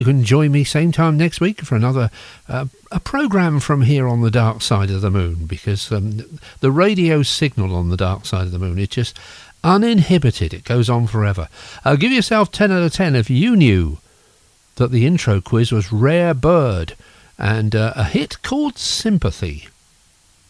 You can join me same time next week for another a programme from here on the dark side of the moon, because the radio signal on the dark side of the moon, it's just uninhibited. It goes on forever. Give yourself 10 out of 10 if you knew that the intro quiz was Rare Bird and a hit called Sympathy.